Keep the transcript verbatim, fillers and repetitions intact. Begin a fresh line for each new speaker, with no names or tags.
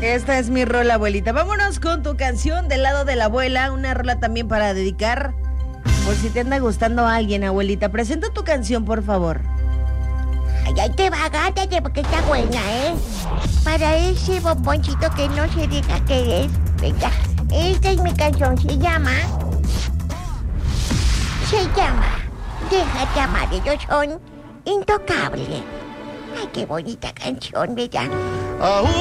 Esta es mi rola, abuelita. Vámonos con tu canción del lado de la abuela. Una rola también para dedicar. Por si te anda gustando a alguien, abuelita. Presenta tu canción, por favor.
Ay, ahí te va, agárrate porque está buena, ¿eh? Para ese bomboncito que no se deja querer. Venga, esta es mi canción. Se llama... Se llama... Déjate amar, ellos son intocables. Ay, qué bonita canción, ¿verdad?
Aún